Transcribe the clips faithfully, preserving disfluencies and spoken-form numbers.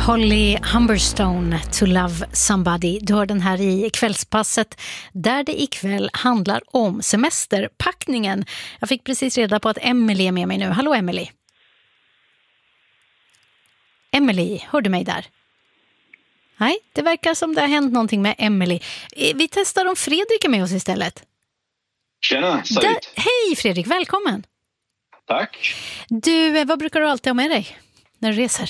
Holly Humberstone, To Love Somebody. Du hör den här i kvällspasset där det ikväll handlar om semesterpackningen. Jag fick precis reda på att Emily är med mig nu. Hallå Emily. Emily, hör du mig där? Nej, det verkar som det har hänt någonting med Emily. Vi testar om Fredrik är med oss istället. Tjena, Said. Där, hej Fredrik, välkommen. Tack. Du, vad brukar du alltid ha med dig när du reser?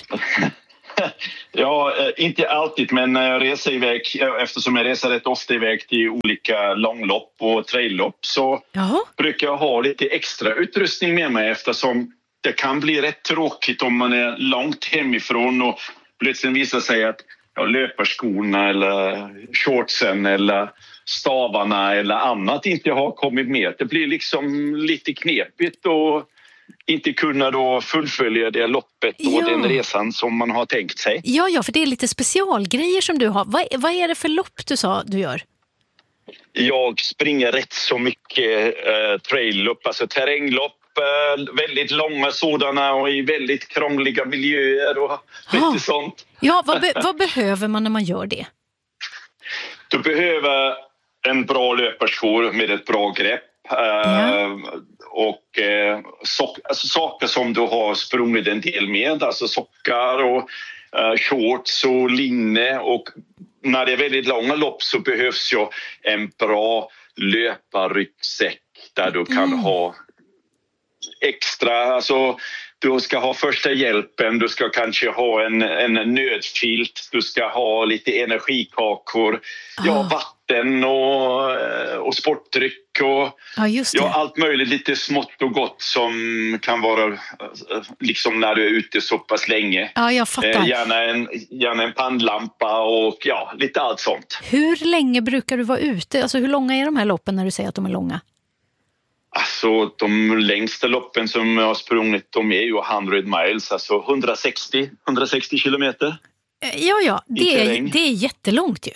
Ja, inte alltid, men när jag reser iväg, eftersom jag reser rätt ofta iväg till olika långlopp och traillopp, så Jaha. brukar jag ha lite extra utrustning med mig, eftersom det kan bli rätt tråkigt om man är långt hemifrån och plötsligt visar sig att ja, löparskorna eller shortsen eller stavarna eller annat inte har kommit med. Det blir liksom lite knepigt och inte kunna då fullfölja det loppet och ja. den resan som man har tänkt sig. Ja, ja, för det är lite specialgrejer som du har. Vad, vad är det för lopp du sa du gör? Jag springer rätt så mycket eh, traillopp, alltså terränglopp. Eh, väldigt långa sådana och i väldigt krångliga miljöer och ah. lite sånt. Ja, vad, be- vad behöver man när man gör det? Du behöver en bra löparskor med ett bra grepp. Ja. Uh, och uh, so- alltså saker som du har sprungit en del med, alltså sockar och uh, shorts och linne, och när det är väldigt långa lopp så behövs ju en bra löparryggsäck där du kan mm. ha extra, alltså du ska ha första hjälpen, du ska kanske ha en, en nödfilt, du ska ha lite energikakor, ah. ja, vatten och, och sportdryck och ah, just det. Ja, allt möjligt lite smått och gott som kan vara liksom när du är ute så pass länge. Ja, jag fattar. Eh, gärna, en, gärna en pannlampa och ja, lite allt sånt. Hur länge brukar du vara ute? Alltså hur långa är de här loppen när du säger att de är långa? Alltså de längsta loppen som jag har sprungit, de är ju hundra miles, alltså hundrasextio kilometer. Ja, ja, det är, det är jättelångt ju.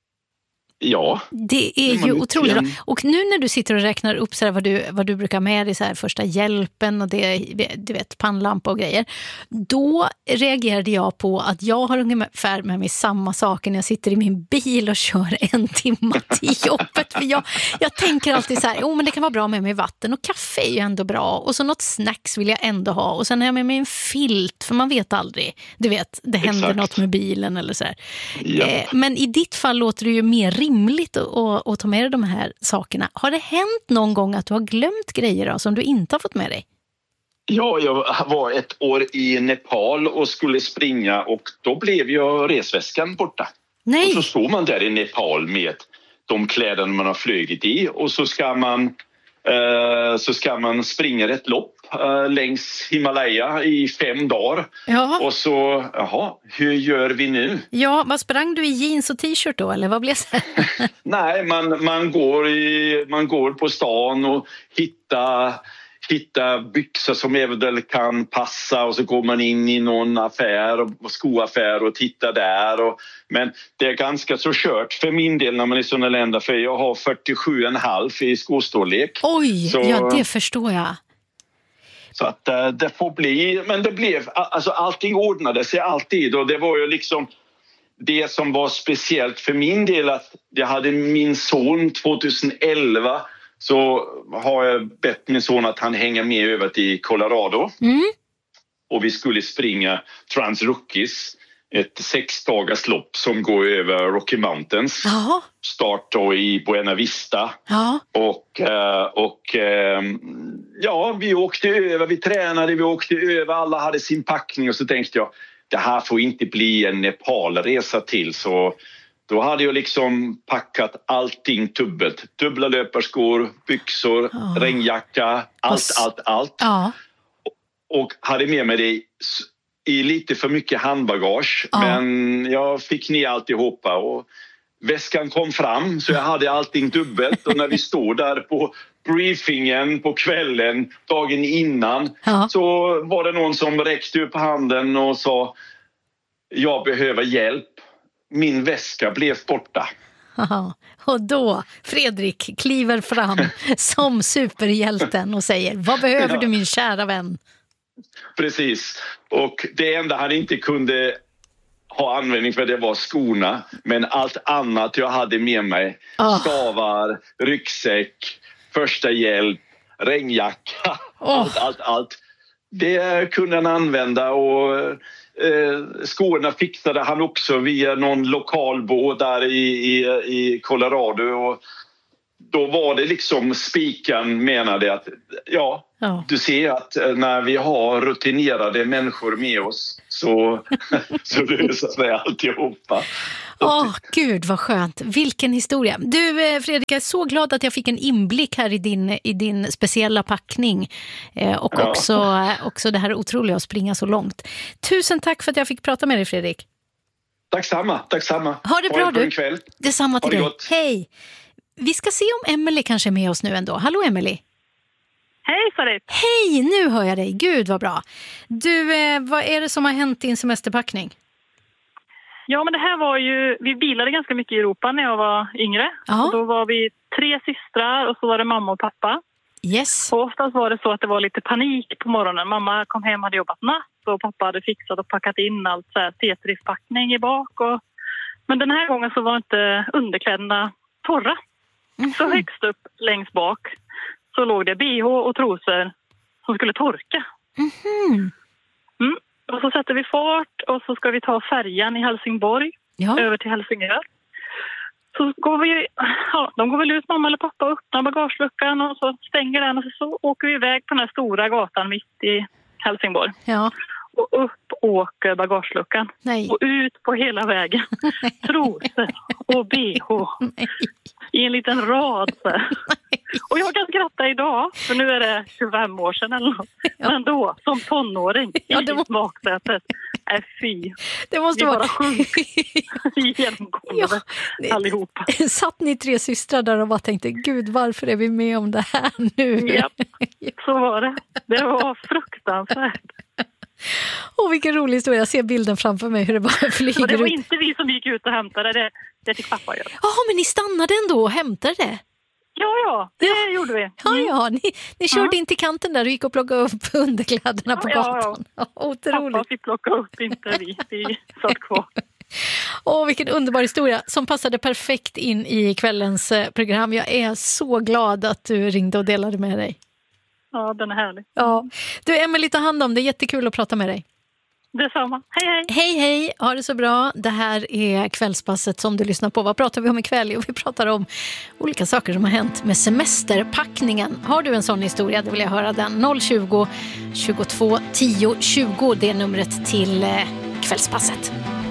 Ja. Det är ju otroligt bra. Och nu när du sitter och räknar upp så här vad, du, vad du brukar med dig, så här första hjälpen och det, du vet, pannlampa och grejer, då reagerade jag på att jag har ungefär med mig samma saker när jag sitter i min bil och kör en timme till jobbet. För jag, jag tänker alltid så här, jo men det kan vara bra med mig vatten och kaffe är ju ändå bra och så något snacks vill jag ändå ha och sen har jag med mig en filt, för man vet aldrig, du vet, det händer Exakt. något med bilen eller så här. Ja. Eh, men i ditt fall låter det ju mer rimligt att, att ta med dig de här sakerna. Har det hänt någon gång att du har glömt grejer då, som du inte har fått med dig? Ja, jag var ett år i Nepal och skulle springa och då blev jag resväskan borta. Nej. Och så står man där i Nepal med de kläder man har flugit i och så ska man, eh, så ska man springa ett lopp Uh, längs Himalaya i fem dagar. Ja. Och så, jaha, hur gör vi nu? Ja, vad sprang du i jeans och t-shirt då, eller vad blev det? Nej, man, man, går i, man går på stan och hittar, hittar byxor som eventuellt kan passa och så går man in i någon affär och skoaffär och tittar där. Och, men det är ganska så kört för min del när man är i sådana länder, för jag har fyrtiosju komma fem i skostorlek. Oj, så, ja det förstår jag. Så att uh, det får bli, men det blev, alltså allting ordnade sig alltid och det var ju liksom det som var speciellt för min del, att jag hade min son tjugoelva, så har jag bett min son att han hänger med över till Colorado mm. och vi skulle springa Trans Rockies, ett sex dagars lopp som går över Rocky Mountains. Aha. Start då i Buena Vista. Aha. Och, och ja, vi åkte över, vi tränade, vi åkte över, alla hade sin packning och så tänkte jag, det här får inte bli en Nepalresa till, så då hade jag liksom packat allting dubbelt. Dubbla löparskor, byxor, oh. regnjacka, allt, Pass. allt, allt. Oh. Och hade med mig det i lite för mycket handbagage. Ja. Men jag fick ner alltihopa och väskan kom fram så jag hade allting dubbelt. Och när vi stod där på briefingen på kvällen dagen innan ja. så var det någon som räckte upp handen och sa, jag behöver hjälp. Min väska blev borta. Aha. Och då Fredrik kliver fram som superhjälten och säger, vad behöver ja. du min kära vän? Precis. Och det enda han inte kunde ha användning för det var skorna. Men allt annat jag hade med mig, oh. stavar, ryggsäck, första hjälp, regnjacka, oh. allt, allt, allt. Det kunde han använda och eh, skorna fixade han också via någon lokal båt där i, i, i Colorado. Och då var det liksom spiken menade att ja, ja, du ser att när vi har rutinerade människor med oss så, så löser sig alltihopa. Åh, oh, gud vad skönt. Vilken historia. Du Fredrik, jag är så glad att jag fick en inblick här i din, i din speciella packning. Eh, och ja. också, också det här otroliga att springa så långt. Tusen tack för att jag fick prata med dig, Fredrik. Tack samma, tack samma. Ha det bra ha du. Kväll. Detsamma till dig. Gott. Hej. Vi ska se om Emily kanske är med oss nu ändå. Hallå Emily. Hej Farid. Hej, nu hör jag dig. Gud vad bra. Du, eh, vad är det som har hänt i din semesterpackning? Ja, men det här var ju, vi bilade ganska mycket i Europa när jag var yngre. Och då var vi tre systrar och så var det mamma och pappa. Yes. Och oftast var det så att det var lite panik på morgonen. Mamma kom hem och hade jobbat natt och pappa hade fixat och packat in allt så här Tetris-packning i bak. Och... Men den här gången så var inte underkläderna torra. Mm-hmm. Så högst upp längst bak så låg det B H och trosor som skulle torka. Mm-hmm. Mm. Och så sätter vi fart och så ska vi ta färjan i Helsingborg ja. över till Helsingör. Så går vi, ja, de går väl ut, mamma eller pappa, och öppnar bagageluckan och så stänger den och så, så åker vi iväg på den här stora gatan mitt i Helsingborg. Ja. Och upp åker bagageluckan. Nej. Och ut på hela vägen. Trosor och B H. Nej. I en liten rad. Så. Och jag kan skratta idag, för nu är det tjugofem år sedan eller något. Ja. Men då, som tonåring, ja, det må... i baksätet. Äh, fy. Det måste vi vara... bara sjunk genom golvet ja, allihopa. Satt ni tre systrar där och bara tänkte, gud, varför är vi med om det här nu? Ja, så var det. Det var fruktansvärt. Åh, vilken rolig historia. Jag ser bilden framför mig hur det bara flyger ut. Och det var ut. Inte vi som gick ut och hämtade det. Det fick pappa göra. Ja, men ni stannade ändå och hämtade det? Ja, ja. Det ja. gjorde vi. Mm. Ja, ja. Ni, ni körde mm. in till kanten där och gick och plockade upp underkläderna på ja, gatan. Ja, ja. Otroligt. Pappa fick plocka upp, inte vi. Vi satt kvar. Åh, vilken underbar historia som passade perfekt in i kvällens program. Jag är så glad att du ringde och delade med dig. Ja, den är härlig. Ja. Du, Emily, ta hand om det. Jättekul att prata med dig. Detsamma. Hej, hej. Hej, hej. Ha det så bra. Det här är Kvällspasset som du lyssnar på. Vad pratar vi om ikväll? Jo, vi pratar om olika saker som har hänt med semesterpackningen. Har du en sån historia? Då vill jag höra den. noll tjugo, tjugotvå, tio, tjugo. Det är numret till Kvällspasset.